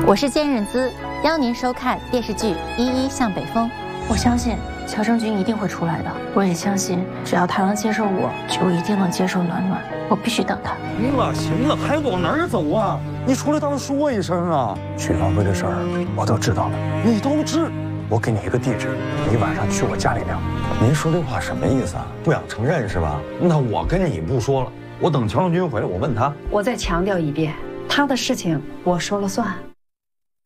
我是坚韧姿，邀您收看电视剧《依依向北风》。 我相信乔正军一定会出来的，我也相信只要他能接受我，就一定能接受暖暖。我必须等他。 行了，还往哪儿走啊？你出来倒是说一声啊！ 许芳辉的事儿我都知道了， 你都知？ 我给你一个地址，你晚上去我家里聊。 您说这话什么意思啊？不想承认是吧？那我跟你不说了，我等乔正军回来，我问他。 我再强调一遍，他的事情我说了算。